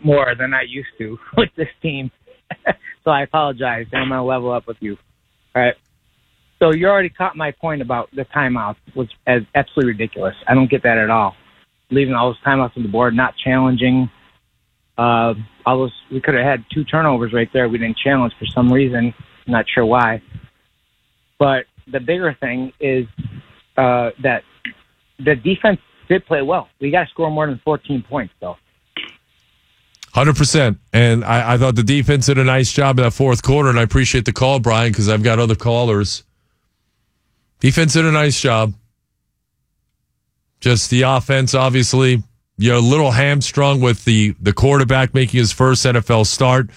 more than I used to with this team. So I apologize, and I'm going to level up with you. All right. So you already caught my point about the timeouts, which is absolutely ridiculous. I don't get that at all. Leaving all those timeouts on the board, not challenging. We could have had 2 turnovers right there. We didn't challenge for some reason. I'm not sure why. But the bigger thing is that the defense did play well. We got to score more than 14 points, though. 100%. And I thought the defense did a nice job in that fourth quarter, and I appreciate the call, Brian, because I've got other callers. Defense did a nice job. Just the offense, obviously, you're a little hamstrung with the quarterback making his first NFL start.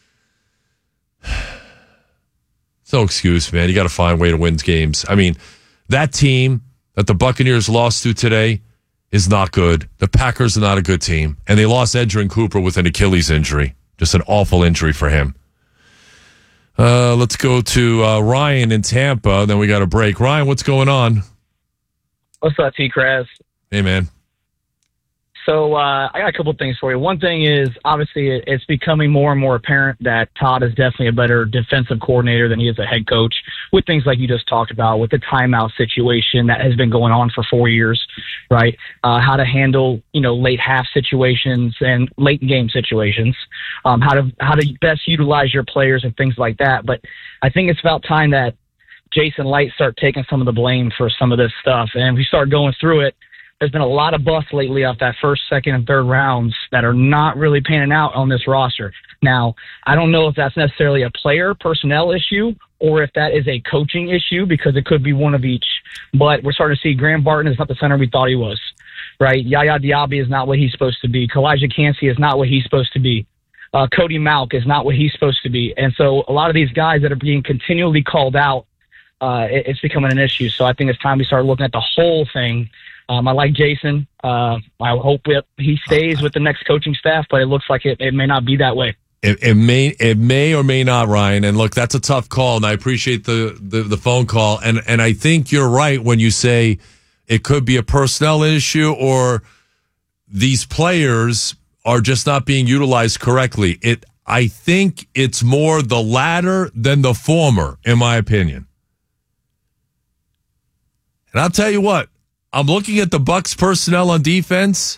No excuse, man. You got to find a way to win games. I mean, that team that the Buccaneers lost to today is not good. The Packers are not a good team. And they lost Edgerrin Cooper with an Achilles injury. Just an awful injury for him. Let's go to Ryan in Tampa. Then we got a break. Ryan, what's going on? What's up, T-Kraz? Hey, man. So I got a couple of things for you. One thing is, obviously, it's becoming more and more apparent that Todd is definitely a better defensive coordinator than he is a head coach, with things like you just talked about, with the timeout situation that has been going on for 4 years, right? How to handle, late half situations and late game situations, how to best utilize your players and things like that. But I think it's about time that Jason Licht start taking some of the blame for some of this stuff. And if we start going through it, there's been a lot of busts lately off that first, second, and third rounds that are not really panning out on this roster. Now, I don't know if that's necessarily a player personnel issue or if that is a coaching issue, because it could be one of each. But we're starting to see Graham Barton is not the center we thought he was, right? Yaya Diaby is not what he's supposed to be. Kalijah Kancey is not what he's supposed to be. Cody Mauch is not what he's supposed to be. And so a lot of these guys that are being continually called out, it's becoming an issue. So I think it's time we start looking at the whole thing. I like Jason. I hope he stays with the next coaching staff, but it looks like it may not be that way. It may or may not, Ryan. And look, that's a tough call, and I appreciate the phone call. And I think you're right when you say it could be a personnel issue or these players are just not being utilized correctly. I think it's more the latter than the former, in my opinion. And I'll tell you what. I'm looking at the Bucs personnel on defense.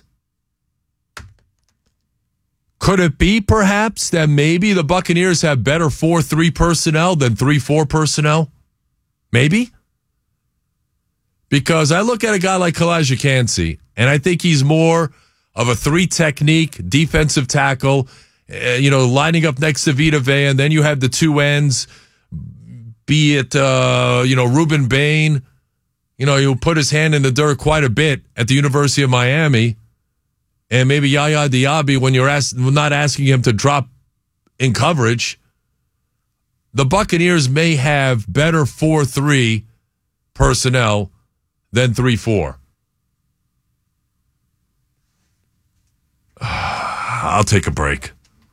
Could it be perhaps that maybe the Buccaneers have better 4-3 personnel than 3-4 personnel? Maybe. Because I look at a guy like Kalijah Kancey, and I think he's more of a 3 technique defensive tackle, lining up next to Vita Vea, and then you have the 2 ends, be it, Ruben Bain. He'll put his hand in the dirt quite a bit at the University of Miami. And maybe Yaya Diaby, when you're not asking him to drop in coverage. The Buccaneers may have better 4-3 personnel than 3-4. I'll take a break.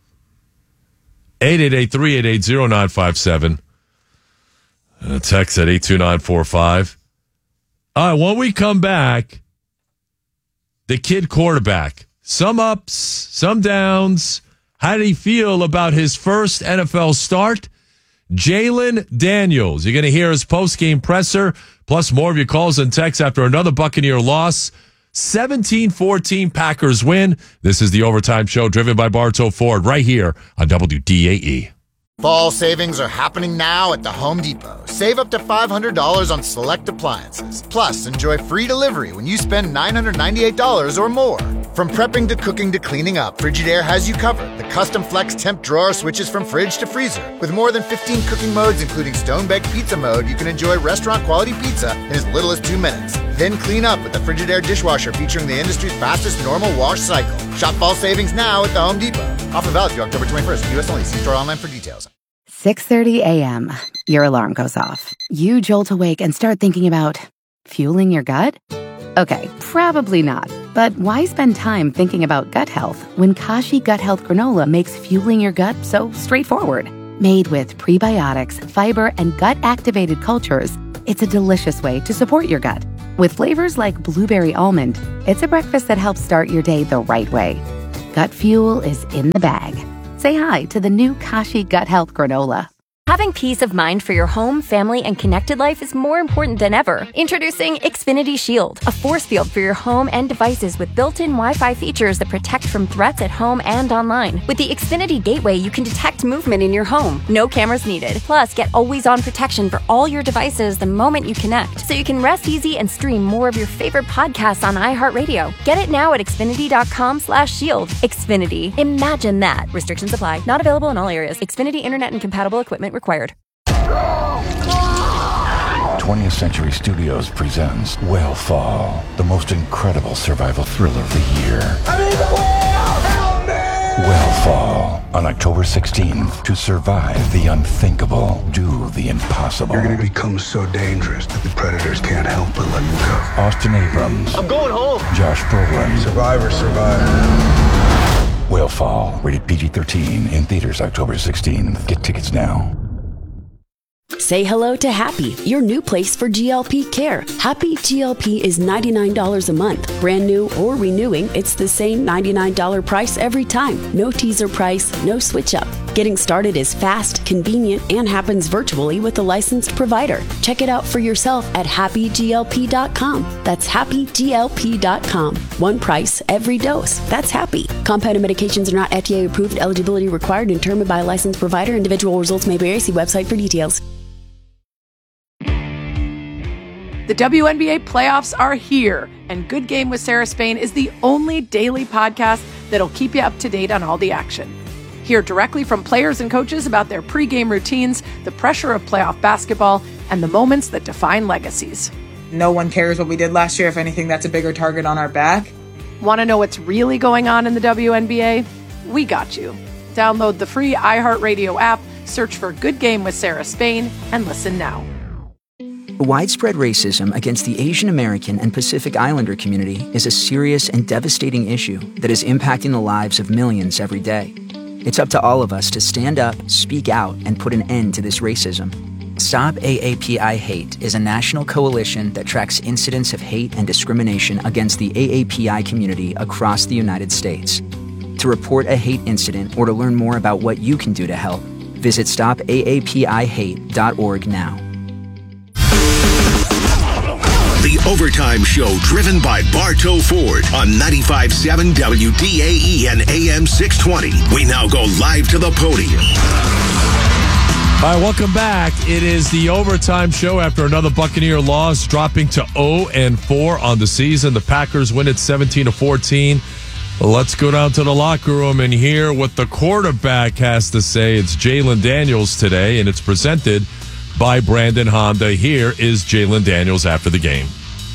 888-388-0957. Text at 82945. All right, when we come back, the kid quarterback. Some ups, some downs. How did he feel about his first NFL start? Jalen Daniels. You're going to hear his post-game presser, plus more of your calls and texts after another Buccaneer loss. 17-14 Packers win. This is the Overtime Show driven by Bartow Ford right here on WDAE. Fall savings are happening now at the Home Depot. Save up to $500 on select appliances. Plus, enjoy free delivery when you spend $998 or more. From prepping to cooking to cleaning up, Frigidaire has you covered. The custom flex temp drawer switches from fridge to freezer. With more than 15 cooking modes, including stone-baked pizza mode, you can enjoy restaurant-quality pizza in as little as 2 minutes. Then clean up with the Frigidaire dishwasher featuring the industry's fastest normal wash cycle. Shop fall savings now at the Home Depot. Offer valid through October 21st. U.S. only. See store online for details. 6:30 a.m. Your alarm goes off. You jolt awake and start thinking about fueling your gut? Okay, probably not. But why spend time thinking about gut health when Kashi Gut Health Granola makes fueling your gut so straightforward? Made with prebiotics, fiber, and gut-activated cultures, it's a delicious way to support your gut. With flavors like blueberry almond, it's a breakfast that helps start your day the right way. Gut fuel is in the bag. Say hi to the new Kashi Gut Health Granola. Having peace of mind for your home, family, and connected life is more important than ever. Introducing Xfinity Shield, a force field for your home and devices with built-in Wi-Fi features that protect from threats at home and online. With the Xfinity Gateway, you can detect movement in your home. No cameras needed. Plus, get always-on protection for all your devices the moment you connect, so you can rest easy and stream more of your favorite podcasts on iHeartRadio. Get it now at Xfinity.com/shield. Xfinity. Imagine that. Restrictions apply. Not available in all areas. Xfinity Internet and compatible equipment required. 20th Century Studios presents Whale the most incredible survival thriller of the year. Whale on October 16th. To survive the unthinkable, do the impossible. You're going to become so dangerous that the predators can't help but let you go. Austin Abrams. I'm going home. Josh Brolin. Survivor. Whale, rated PG-13, in theaters October 16th. Get tickets now. Say hello to Happy, your new place for GLP care. Happy GLP is $99 a month. Brand new or renewing, it's the same $99 price every time. No teaser price, no switch up. Getting started is fast, convenient, and happens virtually with a licensed provider. Check it out for yourself at happyglp.com. That's happyglp.com. One price, every dose. That's Happy. Compounded medications are not FDA approved. Eligibility required and determined by a licensed provider. Individual results may vary. See website for details. The WNBA playoffs are here, and Good Game with Sarah Spain is the only daily podcast that'll keep you up to date on all the action. Hear directly from players and coaches about their pregame routines, the pressure of playoff basketball, and the moments that define legacies. No one cares what we did last year. If anything, that's a bigger target on our back. Want to know what's really going on in the WNBA? We got you. Download the free iHeartRadio app, search for Good Game with Sarah Spain, and listen now. Widespread racism against the Asian American and Pacific Islander community is a serious and devastating issue that is impacting the lives of millions every day. It's up to all of us to stand up, speak out, and put an end to this racism. Stop AAPI Hate is a national coalition that tracks incidents of hate and discrimination against the AAPI community across the United States. To report a hate incident or to learn more about what you can do to help, visit stopaapihate.org now. The Overtime Show, driven by Bartow Ford on 95.7 WDAE and AM 620. We now go live to the podium. All right, welcome back. It is the Overtime Show after another Buccaneer loss, dropping to 0-4 on the season. The Packers win it 17-14. Let's go down to the locker room and hear what the quarterback has to say. It's Jalen Daniels today, and it's presented by Brandon Honda. Here is Jalen Daniels after the game.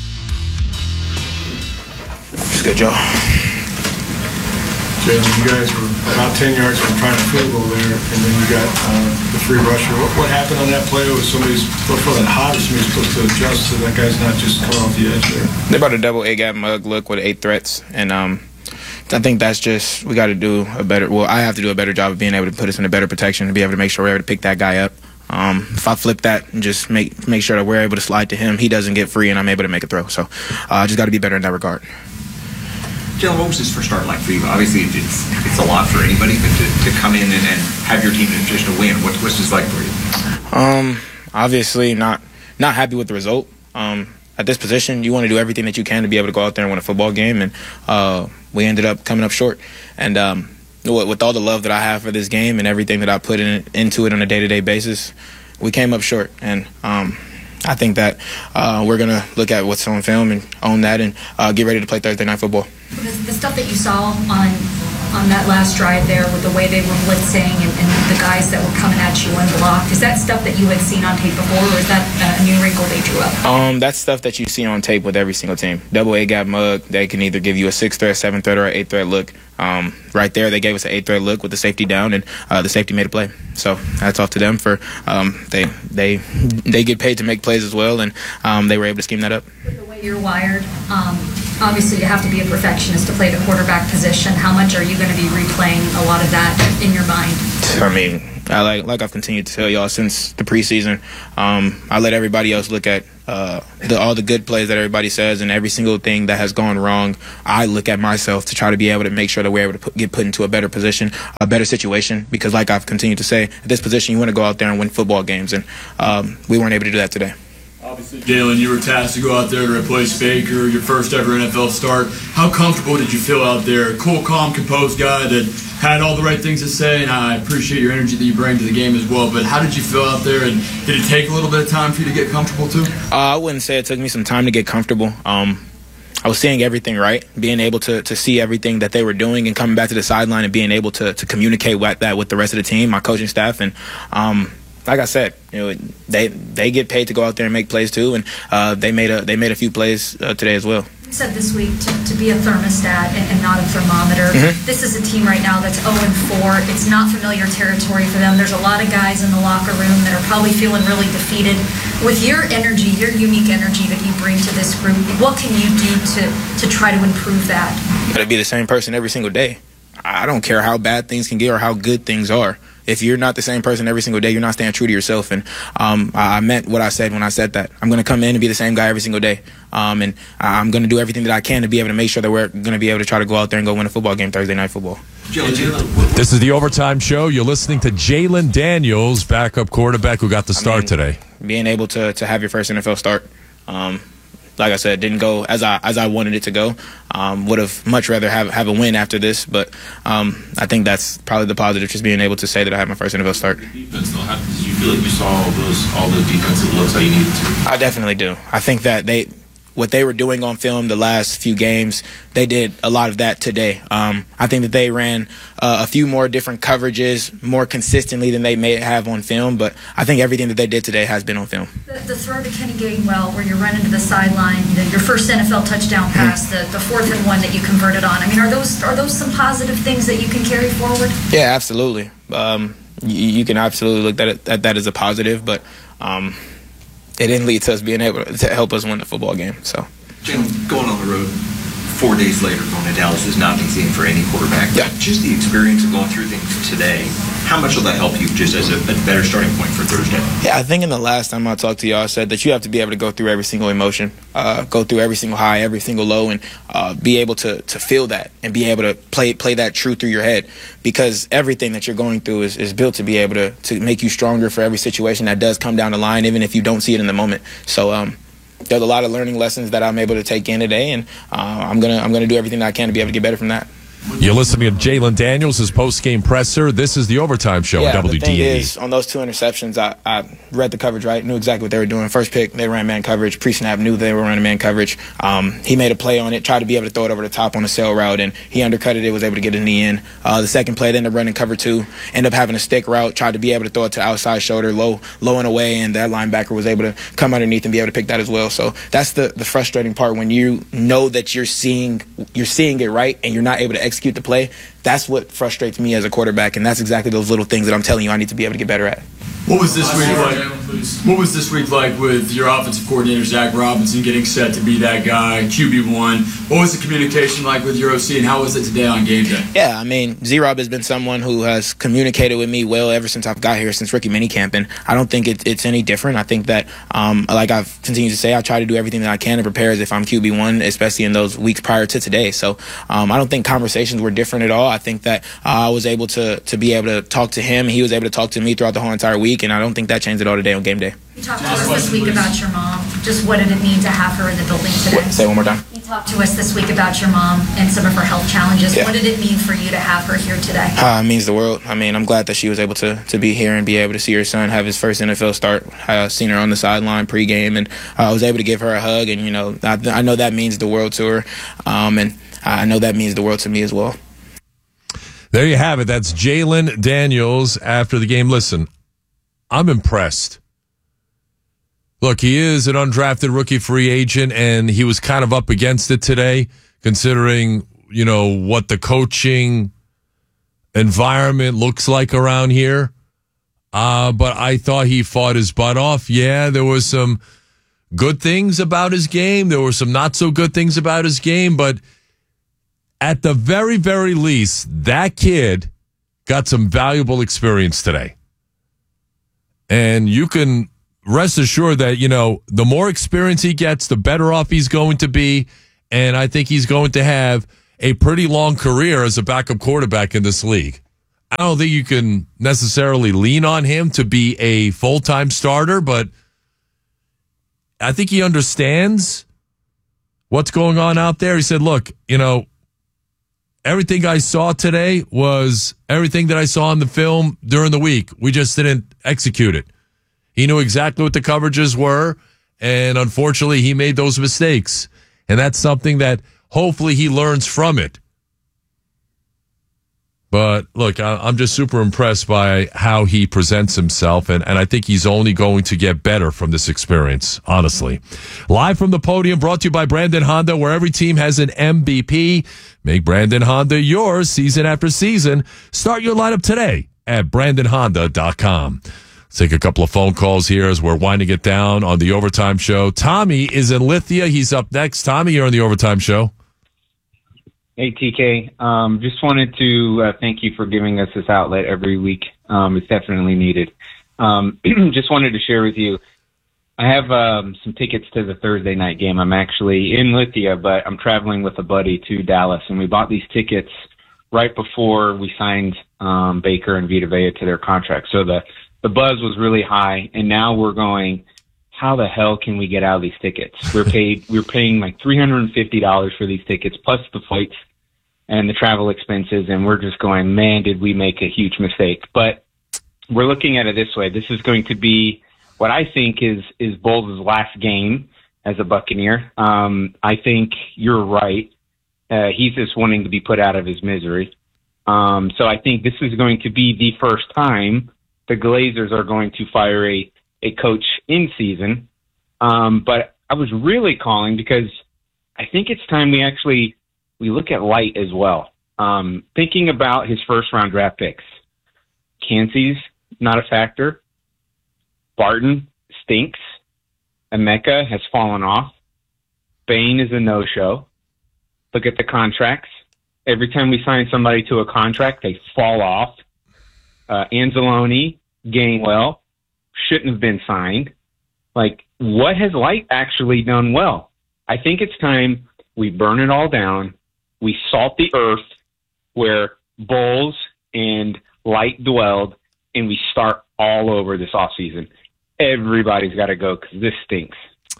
It's good, Joe. Jalen, you guys were about 10 yards from trying to field goal there, and then you got the free rusher. What happened on that play? Was somebody's that hot, or somebody's supposed to adjust so that guy's not just coming off the edge there? They brought a double A-gap mug look with 8 threats, and I think that's just, we got to do a better, I have to do a better job of being able to put us in a better protection to be able to make sure we're able to pick that guy up. If I flip that and just make sure that we're able to slide to him, he doesn't get free and I'm able to make a throw. So I just got to be better in that regard. Jalen, what was this first start like for you? Obviously, it's a lot for anybody, but to come in and have your team in position to win, what's this like for you? Obviously, not happy with the result. At this position, you want to do everything that you can to be able to go out there and win a football game, and we ended up coming up short. And with all the love that I have for this game and everything that I put into it on a day-to-day basis, we came up short. And I think that we're going to look at what's on film and own that and get ready to play Thursday Night Football. The stuff that you saw on that last drive there with the way they were blitzing and the guys that were coming at you unblocked, is that stuff that you had seen on tape before, or is that a new wrinkle they drew up? That's stuff that you see on tape with every single team. Double A-gap mug, they can either give you a 6-threat, 7-threat, or an 8-threat look. Right there, they gave us an 8-threat look with the safety down, and the safety made a play. So hats off to them for they get paid to make plays as well, and they were able to scheme that up. With the way you're wired, obviously you have to be a perfectionist to play the quarterback position. How much are you going to be replaying a lot of that in your mind? I mean, like I've continued to tell y'all since the preseason, I let everybody else look at all the good plays that everybody says, and every single thing that has gone wrong, I look at myself to try to be able to make sure that we're able to get put into a better position, a better situation, because like I've continued to say, at this position, you want to go out there and win football games, and we weren't able to do that today. Obviously, Jalen, you were tasked to go out there to replace Baker, your first ever NFL start. How comfortable did you feel out there? Cool, calm, composed guy that had all the right things to say, and I appreciate your energy that you bring to the game as well. But how did you feel out there, and did it take a little bit of time for you to get comfortable too? I wouldn't say it took me some time to get comfortable. I was seeing everything right, being able to see everything that they were doing and coming back to the sideline and being able to communicate that with the rest of the team, my coaching staff, and like I said, they get paid to go out there and make plays too, and they made a few plays today as well. You said this week to be a thermostat and not a thermometer. Mm-hmm. This is a team right now that's 0-4. It's not familiar territory for them. There's a lot of guys in the locker room that are probably feeling really defeated. With your energy, your unique energy that you bring to this group, what can you do to try to improve that? Gotta be the same person every single day. I don't care how bad things can get or how good things are. If you're not the same person every single day, you're not staying true to yourself. And I meant what I said when I said that. I'm going to come in and be the same guy every single day. And I'm going to do everything that I can to be able to make sure that we're going to be able to try to go out there and go win a football game Thursday Night Football. This is the Overtime Show. You're listening to Jalen Daniels, backup quarterback who got the start today. Being able to have your first NFL start, like I said, didn't go as I wanted it to go. Would have much rather have a win after this, but I think that's probably the positive, just being able to say that I had my first NFL start. Defense, though, did you feel like you saw all the defensive looks how you needed to? I definitely do. I think that what they were doing on film the last few games, they did a lot of that today. I think that they ran a few more different coverages more consistently than they may have on film, but I think everything that they did today has been on film. The throw to Kenny Gainwell where you're running to the sideline, your first NFL touchdown pass, the 4th and 1 that you converted on. I mean, are those some positive things that you can carry forward? Yeah, absolutely. You can absolutely look at that as a positive, but it didn't lead to us being able to help us win the football game. So, Jalen, going on the road 4 days later, going to Dallas is not easy for any quarterback. Yeah. Just the experience of going through things today, how much will that help you just as a better starting point for Thursday? Yeah, I think in the last time I talked to y'all, I said that you have to be able to go through every single emotion, go through every single high, every single low, and be able to feel that and be able to play that true through your head, because everything that you're going through is built to be able to make you stronger for every situation that does come down the line, even if you don't see it in the moment. So there's a lot of learning lessons that I'm able to take in today, and I'm gonna do everything that I can to be able to get better from that. You're listening to Jalen Daniels, his post-game presser. This is the Overtime Show on WDAE. The thing is, on those 2 interceptions, I read the coverage right, knew exactly what they were doing. First pick, they ran man coverage. Pre-snap, knew they were running man coverage. He made a play on it, tried to be able to throw it over the top on a sail route, and he undercutted it, was able to get a knee in. The second play, they ended up running cover 2, ended up having a stick route, tried to be able to throw it to outside shoulder, low and away, and that linebacker was able to come underneath and be able to pick that as well. So that's the frustrating part, when you know that you're seeing it right and you're not able to execute the play. That's what frustrates me as a quarterback, and that's exactly those little things that I'm telling you I need to be able to get better at. What was this week like? What was this week like with your offensive coordinator Zach Robinson getting set to be that guy, QB1? What was the communication like with your OC, and how was it today on game day? Yeah, I mean, Z-Rob has been someone who has communicated with me well ever since I've got here, since rookie minicamp, and I don't think it's any different. I think that, like I've continued to say, I try to do everything that I can to prepare as if I'm QB1, especially in those weeks prior to today. So I don't think conversations were different at all. I think that I was able to be able to talk to him. He was able to talk to me throughout the whole entire week, and I don't think that changed at all today on game day. You talked to us this week about your mom. Just what did it mean to have her in the building today? Say it one more time. You talked to us this week about your mom and some of her health challenges. Yeah. What did it mean for you to have her here today? It means the world. I mean, I'm glad that she was able to be here and be able to see her son have his first NFL start. I've seen her on the sideline pregame, and I was able to give her a hug, and, I know that means the world to her, and I know that means the world to me as well. There you have it. That's Jalen Daniels after the game. Listen, I'm impressed. Look, he is an undrafted rookie free agent, and he was kind of up against it today, considering, what the coaching environment looks like around here. But I thought he fought his butt off. Yeah, there was some good things about his game. There were some not so good things about his game, but at the very, very least, that kid got some valuable experience today. And you can rest assured that, the more experience he gets, the better off he's going to be. And I think he's going to have a pretty long career as a backup quarterback in this league. I don't think you can necessarily lean on him to be a full-time starter, but I think he understands what's going on out there. He said, look, everything I saw today was everything that I saw in the film during the week. We just didn't execute it. He knew exactly what the coverages were, and unfortunately, he made those mistakes. And that's something that hopefully he learns from it. But look, I'm just super impressed by how he presents himself, and I think he's only going to get better from this experience, honestly. Live from the podium, brought to you by Brandon Honda, where every team has an MVP. Make Brandon Honda yours season after season. Start your lineup today at BrandonHonda.com. Let's take a couple of phone calls here as we're winding it down on the Overtime Show. Tommy is in Lithia. He's up next. Tommy, you're on the Overtime Show. Hey, TK. Just wanted to thank you for giving us this outlet every week. It's definitely needed. Just wanted to share with you, I have some tickets to the Thursday night game. I'm actually in Lithia, but I'm traveling with a buddy to Dallas, and we bought these tickets right before we signed Baker and Vita Vea to their contract. So the buzz was really high, and now we're going, how the hell can we get out of these tickets? We're paying like $350 for these tickets, plus the flights and the travel expenses, and we're just going, man, did we make a huge mistake? But we're looking at it this way. This is going to be what I think is Bowles' last game as a Buccaneer. I think you're right. He's just wanting to be put out of his misery. So I think this is going to be the first time the Glazers are going to fire a coach in season. But I was really calling because I think it's time we look at Light as well. Thinking about his first round draft picks, Cansey's not a factor. Barton stinks. Emeka has fallen off. Bain is a no-show. Look at the contracts. Every time we sign somebody to a contract, they fall off. Anzalone, Gainwell, shouldn't have been signed. Like, what has Light actually done well? I think it's time we burn it all down. We salt the earth where Bowles and Light dwelled, and we start all over this offseason. Everybody's got to go because this stinks.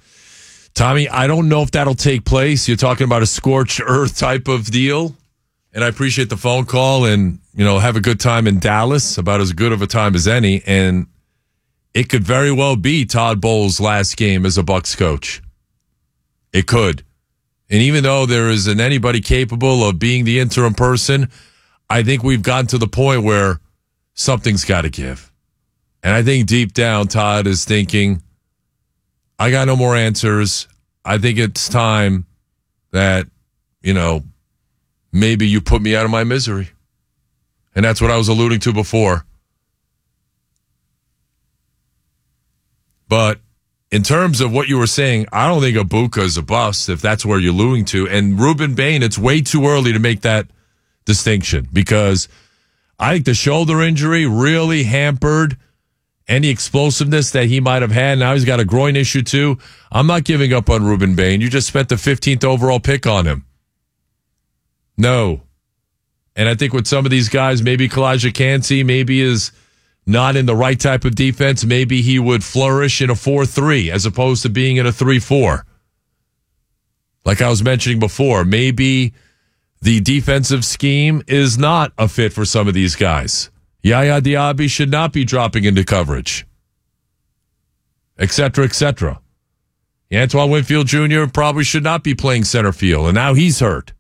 Tommy, I don't know if that'll take place. You're talking about a scorched earth type of deal, and I appreciate the phone call, and have a good time in Dallas, about as good of a time as any, and it could very well be Todd Bowles' last game as a Bucs coach. It could. And even though there isn't anybody capable of being the interim person, I think we've gotten to the point where something's got to give. And I think deep down, Todd is thinking, I got no more answers. I think it's time that, maybe you put me out of my misery. And that's what I was alluding to before. But in terms of what you were saying, I don't think Ibuka is a bust, if that's where you're alluding to. And Ruben Bain, it's way too early to make that distinction, because I think the shoulder injury really hampered any explosiveness that he might have had. Now he's got a groin issue too. I'm not giving up on Ruben Bain. You just spent the 15th overall pick on him. No. And I think with some of these guys, maybe Kalijah Kancey maybe is not in the right type of defense. Maybe he would flourish in a 4-3 as opposed to being in a 3-4. Like I was mentioning before, maybe the defensive scheme is not a fit for some of these guys. Yaya Diaby should not be dropping into coverage, et cetera, et cetera. Antoine Winfield Jr. probably should not be playing center field, and now he's hurt.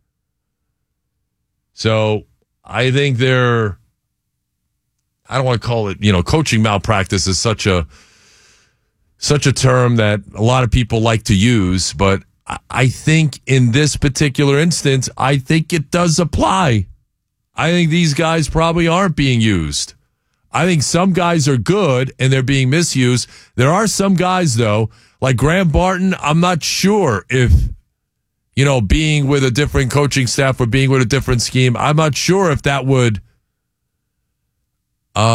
So I think I don't want to call it, coaching malpractice is such a term that a lot of people like to use, but I think in this particular instance, I think it does apply. I think these guys probably aren't being used. I think some guys are good and they're being misused. There are some guys, though, like Graham Barton, I'm not sure if, being with a different coaching staff or being with a different scheme, I'm not sure if that would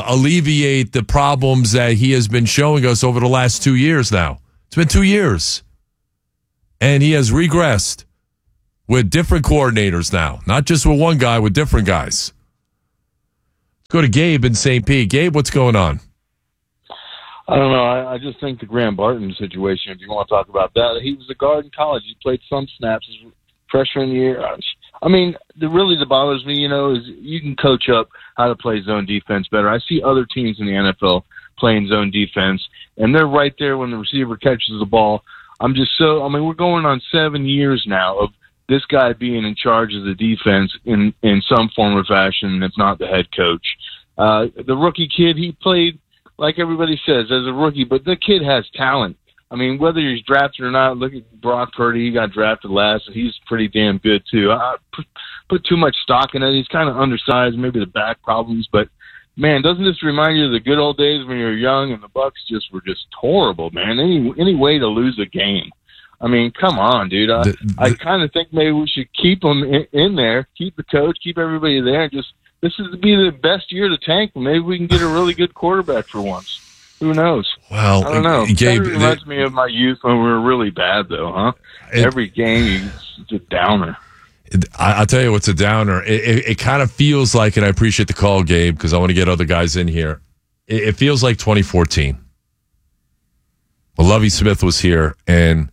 alleviate the problems that he has been showing us over the last 2 years now. It's been 2 years. And he has regressed with different coordinators now, not just with one guy, with different guys. Let's go to Gabe in St. Pete. Gabe, what's going on? I don't know. I just think the Graham Barton situation, if you want to talk about that, he was a guard in college. He played some snaps his freshman year. I mean, that bothers me, is you can coach up how to play zone defense better. I see other teams in the NFL playing zone defense, and they're right there when the receiver catches the ball. We're going on 7 years now of this guy being in charge of the defense in some form or fashion that's not the head coach. The rookie kid, he played, like everybody says, as a rookie, but the kid has talent. I mean, whether he's drafted or not, look at Brock Purdy. He got drafted last, and he's pretty damn good, too. I put too much stock in it. He's kind of undersized, maybe the back problems, but, man, doesn't this remind you of the good old days when you were young and the Bucs were just horrible, man? Any way to lose a game. I mean, come on, dude. I kind of think maybe we should keep them in there, keep the coach, keep everybody there, and this is to be the best year to tank. Maybe we can get a really good quarterback for once. Who knows? Well, I don't know. Gabe, it reminds me of my youth when we were really bad, though, huh? Every game, it's a downer. I'll tell you what's a downer. It kind of feels like, and I appreciate the call, Gabe, because I want to get other guys in here. It feels like 2014. Well, Lovie Smith was here, and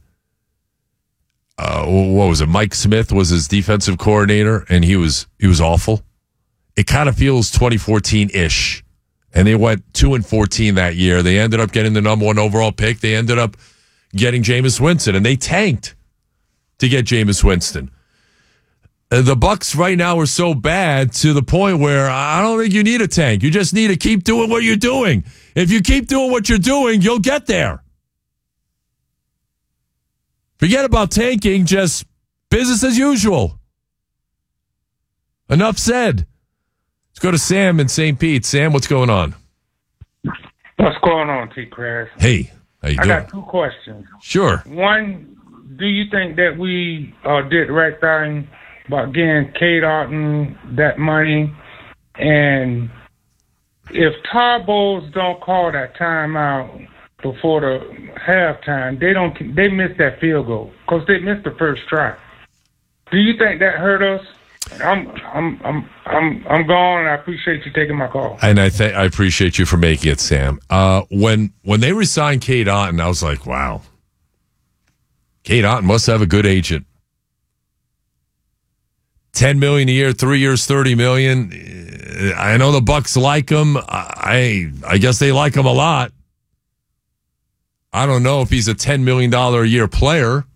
what was it? Mike Smith was his defensive coordinator, and he was awful. It kind of feels 2014-ish. And they went 2-14 that year. They ended up getting the number 1 overall pick. They ended up getting Jameis Winston, and they tanked to get Jameis Winston. The Bucs right now are so bad to the point where I don't think you need a tank. You just need to keep doing what you're doing. If you keep doing what you're doing, you'll get there. Forget about tanking, just business as usual. Enough said. Let's go to Sam in St. Pete. Sam, what's going on? What's going on, T. Crash? Hey, how you doing? I got 2 questions. Sure. One, do you think that we did the right thing about getting Cade Otton that money? And if Todd Bowles don't call that timeout before the halftime, they missed that field goal because they missed the first try. Do you think that hurt us? I'm gone. I appreciate you taking my call. And I appreciate you for making it, Sam. When they re-signed Cade Otton, I was like, wow. Cade Otton must have a good agent. $10 million a year, 3 years, $30 million. I know the Bucs like him. I guess they like him a lot. I don't know if he's a $10 million a year player.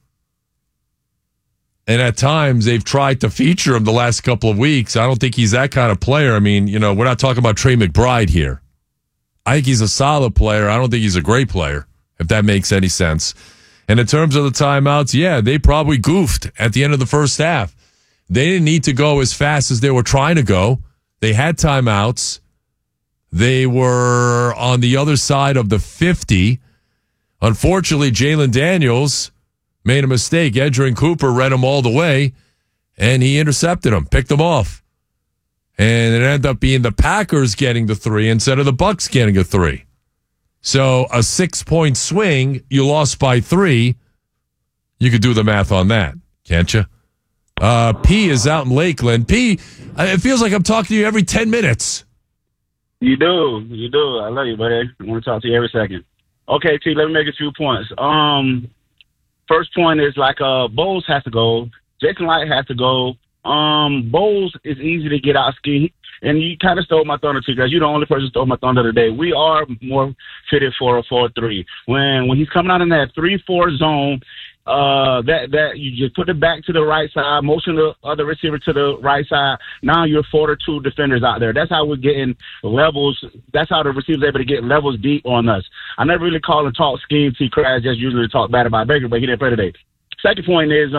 And at times, they've tried to feature him the last couple of weeks. I don't think he's that kind of player. I mean, we're not talking about Trey McBride here. I think he's a solid player. I don't think he's a great player, if that makes any sense. And in terms of the timeouts, yeah, they probably goofed at the end of the first half. They didn't need to go as fast as they were trying to go. They had timeouts. They were on the other side of the 50. Unfortunately, Jalen Daniels made a mistake. Edgerrin Cooper read him all the way, and he intercepted him, picked him off. And it ended up being the Packers getting the 3 instead of the Bucs getting a 3. So a 6-point swing, you lost by 3. You could do the math on that, can't you? P is out in Lakeland. P, it feels like I'm talking to you every 10 minutes. You do. I love you, buddy. I want to talk to you every second. Okay, T, let me make a few points. First point is Bowles has to go. Jason Light has to go. Bowles is easy to get out ski. And you kind of stole my thunder, too, because you're the only person who stole my thunder today. We are more fitted for a 4-3. When he's coming out in that 3-4 zone, that you just put it back to the right side, motion the other receiver to the right side. Now you're 4-2 defenders out there. That's how we're getting levels. That's how the receiver's able to get levels deep on us. I never really call and talk scheme. T. Crash just usually talk bad about Baker, but he didn't play today. Second point is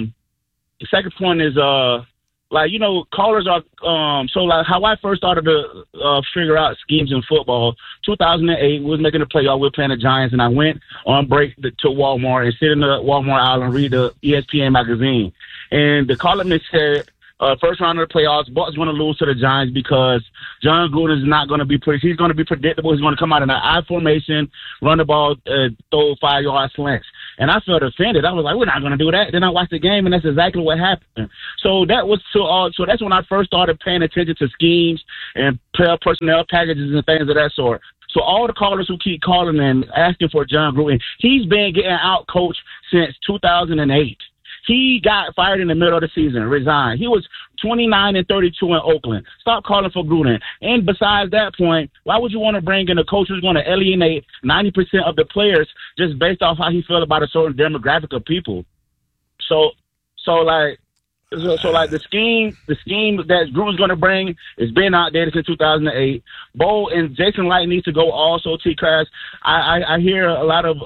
callers are how I first started to figure out schemes in football. 2008, we was making the playoff. We were playing the Giants, and I went on break to Walmart and sit in the Walmart aisle and read the ESPN magazine. And the columnist said first round of the playoffs. Bucks going to lose to the Giants because John Gruden is not going to be he's going to be predictable. He's going to come out in an I formation, run the ball, throw 5-yard slants. And I felt offended. I was like, we're not going to do that. Then I watched the game, and that's exactly what happened. So that was so that's when I first started paying attention to schemes and player personnel packages and things of that sort. So all the callers who keep calling and asking for John Gruden, he's been getting out coached since 2008. He got fired in the middle of the season, resigned. He was 29-32 in Oakland. Stop calling for Gruden. And besides that point, why would you want to bring in a coach who's going to alienate 90% of the players just based off how he felt about a certain demographic of people? So like the scheme that Gruden's going to bring has been outdated since 2008. Bo and Jason Light needs to go also. T-Crash. I hear a lot of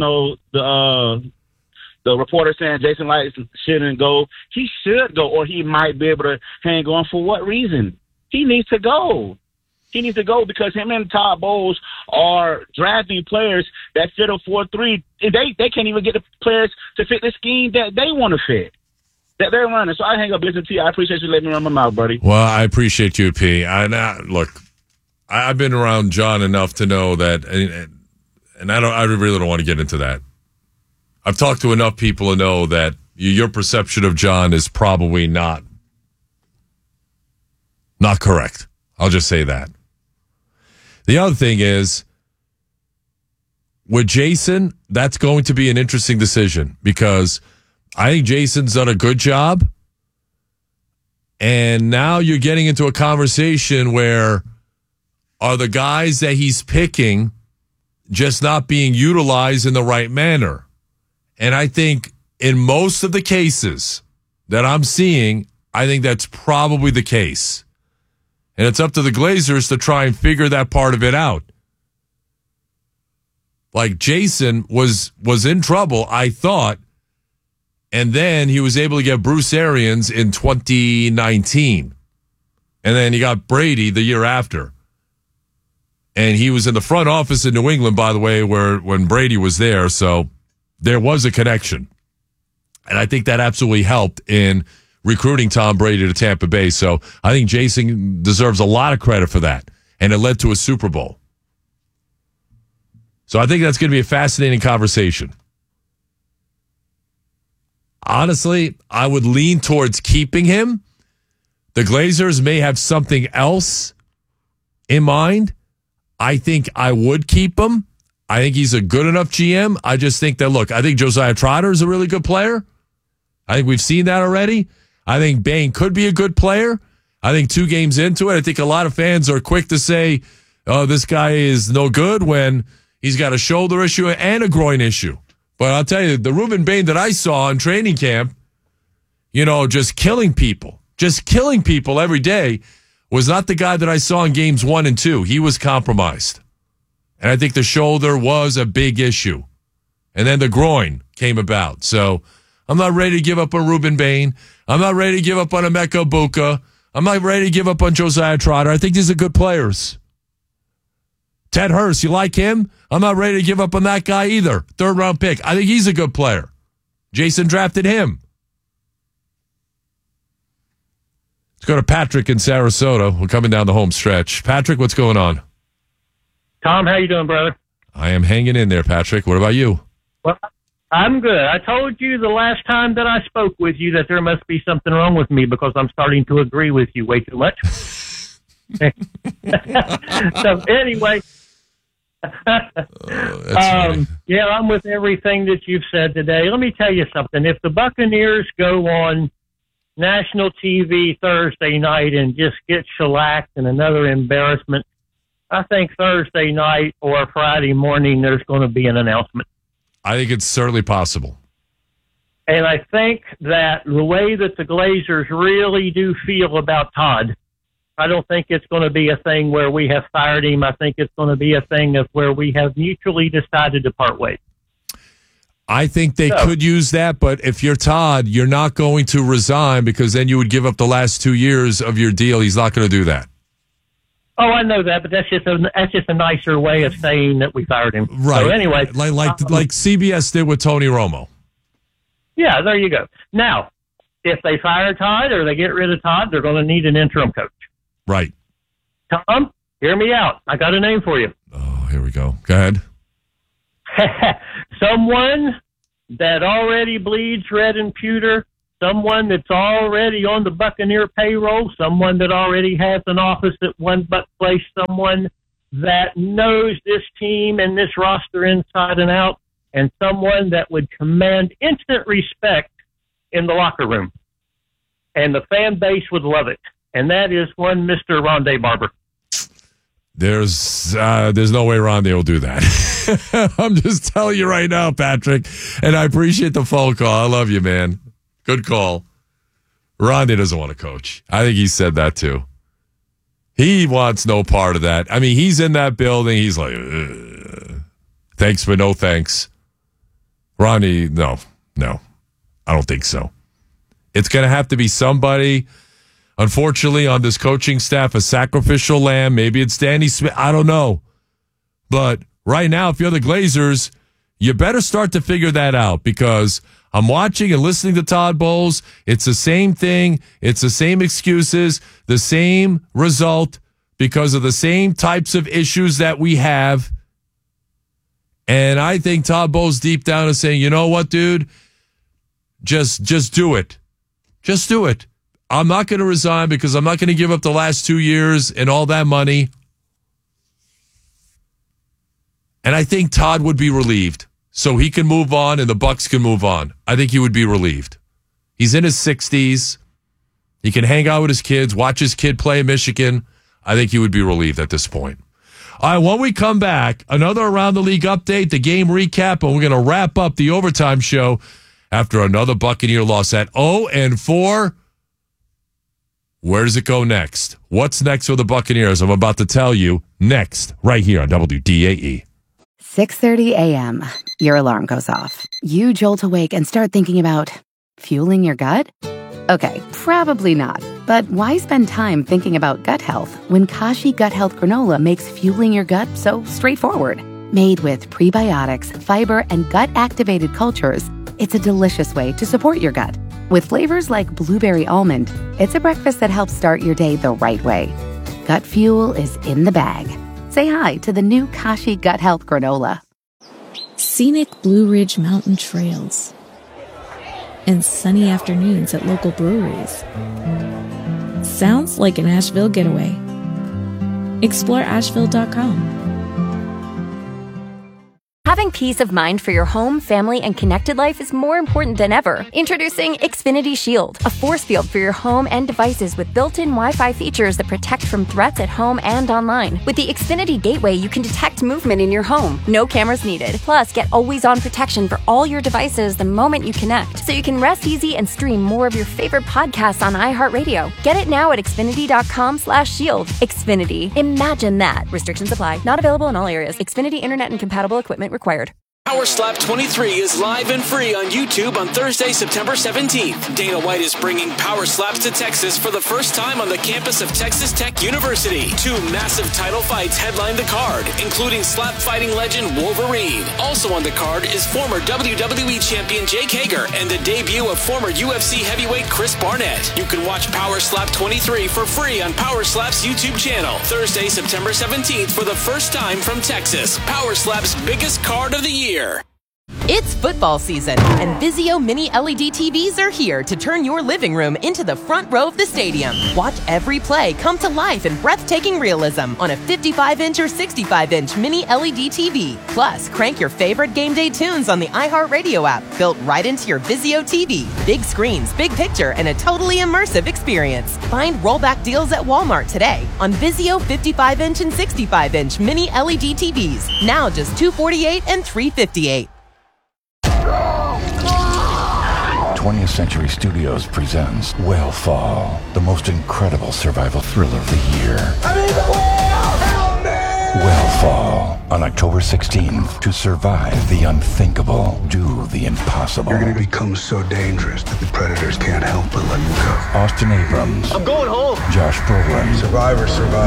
the reporter saying Jason Light shouldn't go. He should go, or he might be able to hang on. For what reason? He needs to go. He needs to go because him and Todd Bowles are drafting players that fit a 4-3. They can't even get the players to fit the scheme that they want to fit, that they're running. So I hang up, listen to you. I appreciate you letting me run my mouth, buddy. Well, I appreciate you, P. Look, I've been around John enough to know that, and I really don't want to get into that. I've talked to enough people to know that your perception of John is probably not correct. I'll just say that. The other thing is, with Jason, that's going to be an interesting decision because I think Jason's done a good job. And now you're getting into a conversation where are the guys that he's picking just not being utilized in the right manner? And I think in most of the cases that I'm seeing, I think that's probably the case. And it's up to the Glazers to try and figure that part of it out. Like Jason was in trouble, I thought, and then he was able to get Bruce Arians in 2019. And then he got Brady the year after. And he was in the front office in New England, by the way, when Brady was there, so there was a connection. And I think that absolutely helped in recruiting Tom Brady to Tampa Bay. So I think Jason deserves a lot of credit for that. And it led to a Super Bowl. So I think that's going to be a fascinating conversation. Honestly, I would lean towards keeping him. The Glazers may have something else in mind. I think I would keep him. I think he's a good enough GM. I just think that, look, I think Josiah Trotter is a really good player. I think we've seen that already. I think Bain could be a good player. I think 2 games into it, I think a lot of fans are quick to say, oh, this guy is no good when he's got a shoulder issue and a groin issue. But I'll tell you, the Ruben Bain that I saw in training camp, just killing people every day, was not the guy that I saw in games 1 and 2. He was compromised. And I think the shoulder was a big issue. And then the groin came about. So I'm not ready to give up on Ruben Bain. I'm not ready to give up on Emeka Buka. I'm not ready to give up on Josiah Trotter. I think these are good players. Ted Hurst, you like him? I'm not ready to give up on that guy either. 3rd-round pick. I think he's a good player. Jason drafted him. Let's go to Patrick in Sarasota. We're coming down the home stretch. Patrick, what's going on? Tom, how you doing, brother? I am hanging in there, Patrick. What about you? Well, I'm good. I told you the last time that I spoke with you that there must be something wrong with me because I'm starting to agree with you way too much. So anyway, yeah, I'm with everything that you've said today. Let me tell you something. If the Buccaneers go on national TV Thursday night and just get shellacked and another embarrassment, I think Thursday night or Friday morning there's going to be an announcement. I think it's certainly possible. And I think that the way that the Glazers really do feel about Todd, I don't think it's going to be a thing where we have fired him. I think it's going to be a thing of where we have mutually decided to part ways. I think they could use that, but if you're Todd, you're not going to resign because then you would give up the last 2 years of your deal. He's not going to do that. Oh, I know that, but that's just a nicer way of saying that we fired him. Right. So anyway, like CBS did with Tony Romo. Yeah, there you go. Now, if they fire Todd or they get rid of Todd, they're going to need an interim coach. Right. Tom, hear me out. I got a name for you. Oh, here we go. Go ahead. Someone that already bleeds red and pewter, someone that's already on the Buccaneer payroll, someone that already has an office at One Buck Place, someone that knows this team and this roster inside and out, and someone that would command instant respect in the locker room. And the fan base would love it. And that is one Mr. Rondé Barber. There's no way Rondé will do that. I'm just telling you right now, Patrick. And I appreciate the phone call. I love you, man. Good call. Rondé doesn't want to coach. I think he said that too. He wants no part of that. I mean, he's in that building. He's like, thanks, but no thanks. Rondé, no. I don't think so. It's going to have to be somebody, unfortunately, on this coaching staff, a sacrificial lamb. Maybe it's Danny Smith. I don't know. But right now, if you're the Glazers, you better start to figure that out, because I'm watching and listening to Todd Bowles. It's the same thing. It's the same excuses, the same result, because of the same types of issues that we have. And I think Todd Bowles deep down is saying, you know what, dude? Just do it. Just do it. I'm not going to resign because I'm not going to give up the last 2 years and all that money. And I think Todd would be relieved, so he can move on and the Bucs can move on. I think he would be relieved. He's in his 60s. He can hang out with his kids, watch his kid play in Michigan. I think he would be relieved at this point. All right, when we come back, another Around the League update, the game recap, and we're going to wrap up the overtime show after another Buccaneer loss at 0-4. Where does it go next? What's next for the Buccaneers? I'm about to tell you next, right here on WDAE. 6:30 a.m. Your alarm goes off. You jolt awake and start thinking about fueling your gut? Okay, probably not. But why spend time thinking about gut health when Kashi Gut Health Granola makes fueling your gut so straightforward? Made with prebiotics, fiber, and gut-activated cultures, it's a delicious way to support your gut. With flavors like blueberry almond, it's a breakfast that helps start your day the right way. Gut fuel is in the bag. Say hi to the new Kashi Gut Health Granola. Scenic Blue Ridge Mountain trails and sunny afternoons at local breweries. Sounds like an Asheville getaway. Explore Asheville.com. Having peace of mind for your home, family, and connected life is more important than ever. Introducing Xfinity Shield, a force field for your home and devices with built-in Wi-Fi features that protect from threats at home and online. With the Xfinity Gateway, you can detect movement in your home. No cameras needed. Plus, get always-on protection for all your devices the moment you connect, so you can rest easy and stream more of your favorite podcasts on iHeartRadio. Get it now at Xfinity.com/shield. Xfinity. Imagine that. Restrictions apply. Not available in all areas. Xfinity Internet and compatible equipment required. Power Slap 23 is live and free on YouTube on Thursday, September 17th. Dana White is bringing Power Slaps to Texas for the first time on the campus of Texas Tech University. 2 massive title fights headline the card, including slap fighting legend Wolverine. Also on the card is former WWE champion Jake Hager and the debut of former UFC heavyweight Chris Barnett. You can watch Power Slap 23 for free on Power Slap's YouTube channel. Thursday, September 17th for the first time from Texas. Power Slap's biggest card of the year. It's football season, and Vizio Mini LED TVs are here to turn your living room into the front row of the stadium. Watch every play come to life in breathtaking realism on a 55-inch or 65-inch Mini LED TV. Plus, crank your favorite game day tunes on the iHeartRadio app, built right into your Vizio TV. Big screens, big picture, and a totally immersive experience. Find rollback deals at Walmart today on Vizio 55-inch and 65-inch Mini LED TVs. Now just $248 and $358. 20th Century Studios presents Whale the most incredible survival thriller of the year. Whale on October 16th. To survive the unthinkable, do the impossible. You're going to become so dangerous that the predators can't help but let you go. Austin Abrams. I'm going home. Josh Brolin. Survivor.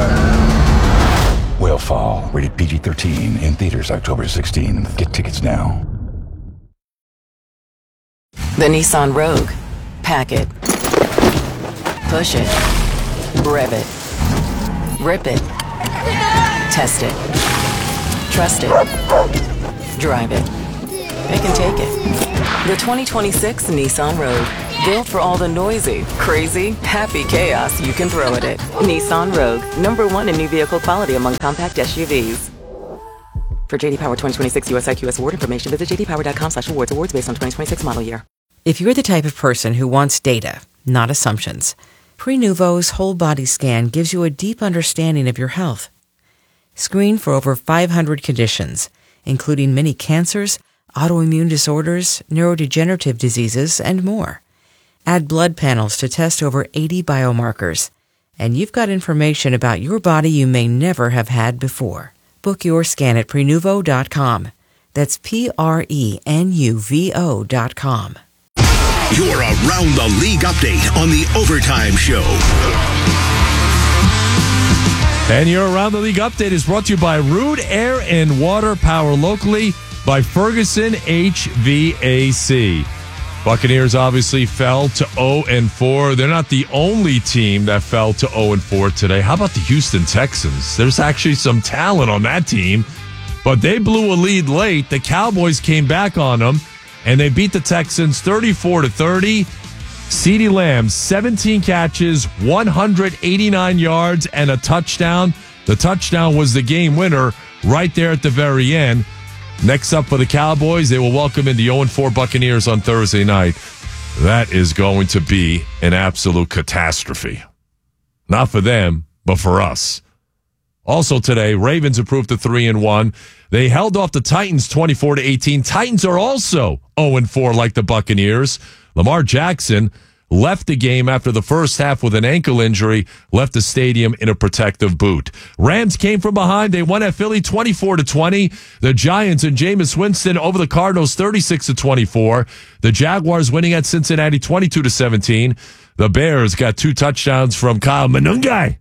Whale, rated PG-13, in theaters October 16th. Get tickets now. The Nissan Rogue. Pack it. Push it. Rev it. Rip it. Test it. Trust it. Drive it. It can take it. The 2026 Nissan Rogue. Built for all the noisy, crazy, happy chaos you can throw at it. Nissan Rogue. #1 in new vehicle quality among compact SUVs. For JD Power 2026 US IQS award information, visit jdpower.com/awards. Awards based on 2026 model year. If you're the type of person who wants data, not assumptions, Prenuvo's whole body scan gives you a deep understanding of your health. Screen for over 500 conditions, including many cancers, autoimmune disorders, neurodegenerative diseases, and more. Add blood panels to test over 80 biomarkers, and you've got information about your body you may never have had before. Book your scan at Prenuvo.com. That's Prenuvo.com. Your Around the League update on the Overtime Show. And your Around the League update is brought to you by Rude Air and Water, power locally by Ferguson HVAC. Buccaneers obviously fell to 0-4. They're not the only team that fell to 0-4 today. How about the Houston Texans? There's actually some talent on that team, but they blew a lead late. The Cowboys came back on them, and they beat the Texans 34-30. CeeDee Lamb, 17 catches, 189 yards, and a touchdown. The touchdown was the game winner right there at the very end. Next up for the Cowboys, they will welcome in the 0-4 Buccaneers on Thursday night. That is going to be an absolute catastrophe. Not for them, but for us. Also today, Ravens improved to 3-1. They held off the Titans 24-18. Titans are also 0-4 like the Buccaneers. Lamar Jackson left the game after the first half with an ankle injury, left the stadium in a protective boot. Rams came from behind. They won at Philly 24-20. The Giants and Jameis Winston over the Cardinals 36-24. The Jaguars winning at Cincinnati 22-17. The Bears got 2 touchdowns from Kyle Manungai.